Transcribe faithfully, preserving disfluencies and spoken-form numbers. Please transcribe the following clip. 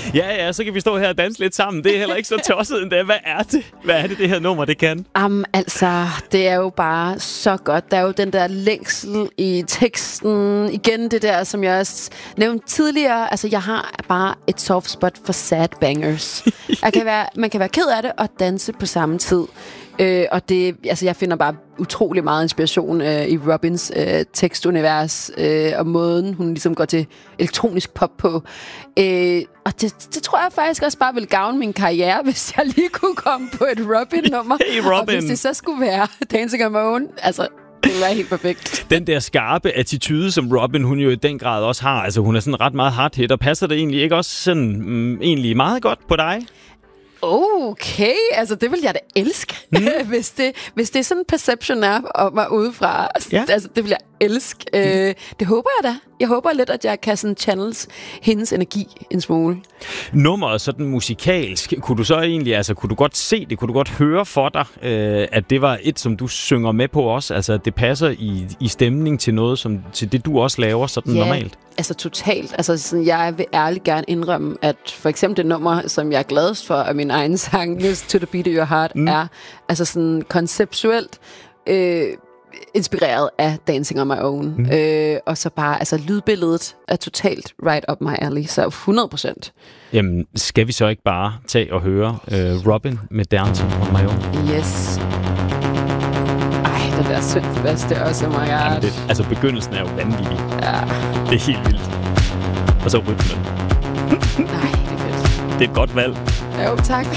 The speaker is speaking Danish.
Ja, ja, så kan vi stå her og danse lidt sammen. Det er heller ikke så tosset endda. Hvad er det? Hvad er det, det her nummer, det kan? Um, altså, det er jo bare så godt. Der er jo den der længsel i teksten. Igen det der, som jeg også nævnte tidligere. Altså, jeg har bare et soft spot for sad bangers. Jeg kan være, man kan være ked af det og danse på samme tid. Øh, og det, altså jeg finder bare utrolig meget inspiration øh, i Robins øh, tekstunivers øh, og måden hun ligesom går til elektronisk pop på. Øh, og det, det tror jeg faktisk også bare ville gavne min karriere, hvis jeg lige kunne komme på et Robin-nummer. Hey Robin. Og hvis det så skulle være Dancing on My Own, altså det ville være helt perfekt. Den der skarpe attitude, som Robin hun jo i den grad også har, altså hun er sådan ret meget hard hit, og passer det egentlig ikke også sådan mm, egentlig meget godt på dig? Okay, altså det vil jeg da elske, mm. hvis, det, hvis det er sådan en perception er om mig udefra. Ja. Altså det vil jeg elske. Mm. Øh, det håber jeg da. Jeg håber lidt, at jeg kan sådan channels hendes energi en smule. Nummeret sådan musikalsk, kunne du så egentlig, altså kunne du godt se det, kunne du godt høre for dig, øh, at det var et, som du synger med på også? Altså at det passer i, i stemning til noget, som, til det du også laver sådan ja, normalt? Altså totalt. Altså sådan, jeg vil ærligt gerne indrømme, at for eksempel det nummer, som jeg er gladest for af min egen sang, Listen to the Beat of Your Heart, mm. er altså sådan konceptuelt øh, inspireret af Dancing on My Own. Mm. Øh, og så bare, altså lydbilledet er totalt right up my alley, så hundrede procent. Jamen, skal vi så ikke bare tage og høre øh, Robin med Dancing on My Own? Yes. Ej, det der synthbass, det er også oh my god. Jamen, det, altså begyndelsen er jo vanvittig. Ja. Det er helt vildt. Og så rytmen. Nej, det er fedt. Det er et godt valg. Jo, tak.